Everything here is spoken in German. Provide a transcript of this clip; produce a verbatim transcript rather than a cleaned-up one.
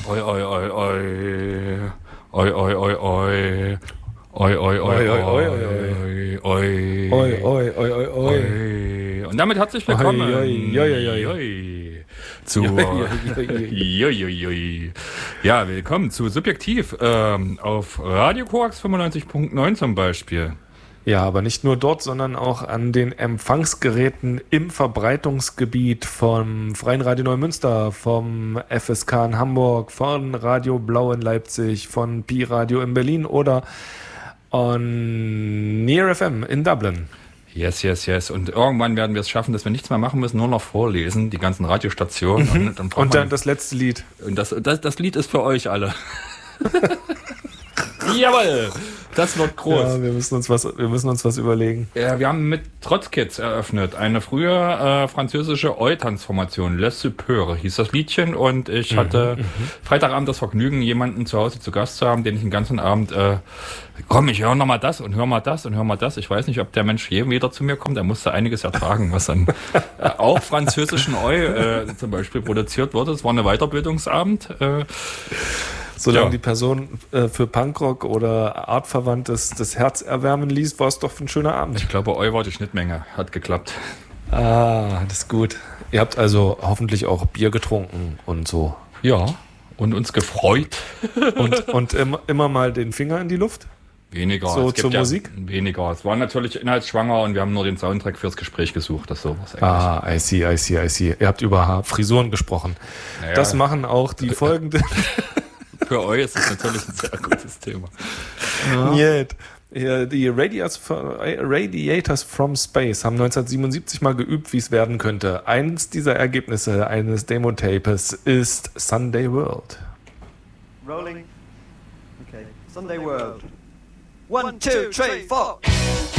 Oi, oi, oi, oi. Oi, oi, oi, oi. Oi, oi, oi, oi, oi, oi, oi, oi, oi, oi, oi, oi. Und damit herzlich willkommen oi, oi, oi, oi, zu Joi, ja, willkommen zu Subjektiv ähm, auf Radio Koax fünfundneunzig Punkt neun zum Beispiel. Ja, aber nicht nur dort, sondern auch an den Empfangsgeräten im Verbreitungsgebiet vom Freien Radio Neumünster, vom F S K in Hamburg, von Radio Blau in Leipzig, von Pi Radio in Berlin oder on Near F M in Dublin. Yes, yes, yes. Und irgendwann werden wir es schaffen, dass wir nichts mehr machen müssen, nur noch vorlesen, die ganzen Radiostationen. Mhm. Und dann, und dann das letzte Lied. Und das, das, das Lied ist für euch alle. Jawohl, das wird groß. Ja, wir müssen uns was, wir müssen uns was überlegen. Ja, wir haben mit Trotzkids eröffnet, eine frühe äh, französische Eu-Transformation, Les Supeurs hieß das Liedchen, und ich mhm, hatte mhm. Freitagabend das Vergnügen, jemanden zu Hause zu Gast zu haben, den ich den ganzen Abend, äh, komm, ich höre noch mal das und hör mal das und hör mal das. Ich weiß nicht, ob der Mensch je wieder zu mir kommt, er musste einiges ertragen, was dann äh, auch französischen Eu äh, zum Beispiel produziert wurde. Es war eine Weiterbildungsabend. Äh, Solange ja. die Person äh, für Punkrock oder Artverwandtes das Herz erwärmen ließ, war es doch ein schöner Abend. Ich glaube, Eu war die Schnittmenge. Hat geklappt. Ah, das ist gut. Ihr habt also hoffentlich auch Bier getrunken und so. Ja, und uns gefreut. Und, und immer, immer mal den Finger in die Luft? Weniger. So es gibt zur ja Musik? Weniger. Es war natürlich inhaltsschwanger und wir haben nur den Soundtrack fürs Gespräch gesucht. Das sowas eigentlich. Ah, I see, I see, I see. Ihr habt über Frisuren gesprochen. Naja. Das machen auch die folgenden... Für euch ist es natürlich ein sehr gutes Thema. Ja. Ja, die Radiators, Radiators from Space haben neunzehnhundertsiebenundsiebzig mal geübt, wie es werden könnte. Eins dieser Ergebnisse eines Demo-Tapes ist Sunday World. Rolling. Okay. Sunday World. One, two, three, four.